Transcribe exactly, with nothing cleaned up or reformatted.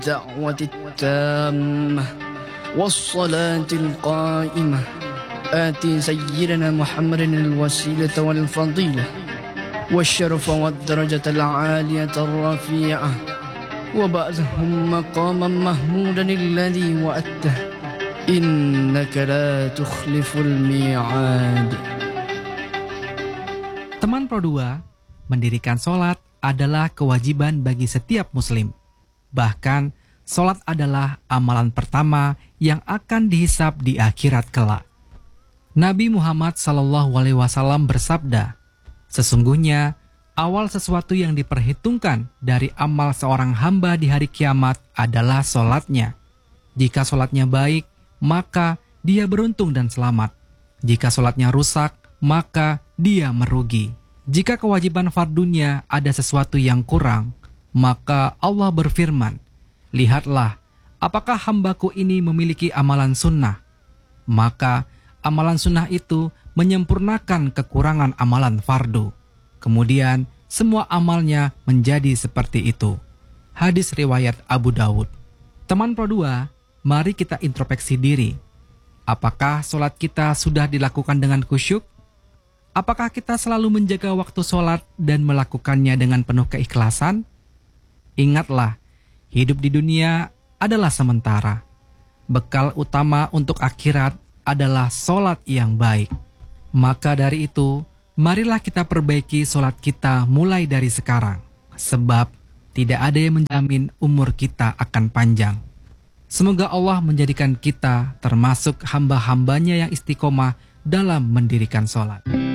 الدعوة التامة والصلاة القائمة آتي سيدنا محمد الوسيلة والفضيلة والشرف والدرجة العالية الرفيعة وبعثهم مقاما محمودا الذي وعدته إنك لا تخلف الميعاد. Teman Pro dua, mendirikan sholat adalah kewajiban bagi setiap muslim. Bahkan, sholat adalah amalan pertama yang akan dihisab di akhirat kelak. Nabi Muhammad shallallahu alaihi wasallam bersabda, sesungguhnya awal sesuatu yang diperhitungkan dari amal seorang hamba di hari kiamat adalah sholatnya. Jika sholatnya baik, maka dia beruntung dan selamat. Jika sholatnya rusak, maka dia merugi. Jika kewajiban fardunya ada sesuatu yang kurang, maka Allah berfirman, lihatlah, apakah hambaku ini memiliki amalan sunnah? Maka amalan sunnah itu menyempurnakan kekurangan amalan fardu. Kemudian semua amalnya menjadi seperti itu. Hadis riwayat Abu Dawud. Teman Pro dua, mari kita introspeksi diri. Apakah sholat kita sudah dilakukan dengan khusyuk? Apakah kita selalu menjaga waktu sholat dan melakukannya dengan penuh keikhlasan? Ingatlah, hidup di dunia adalah sementara. Bekal utama untuk akhirat adalah sholat yang baik. Maka dari itu, marilah kita perbaiki sholat kita mulai dari sekarang. Sebab tidak ada yang menjamin umur kita akan panjang. Semoga Allah menjadikan kita termasuk hamba-hambanya yang istiqomah dalam mendirikan sholat.